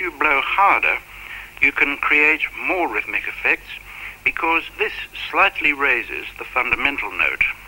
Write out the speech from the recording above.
you blow harder, you can create more rhythmic effects because this slightly raises the fundamental note.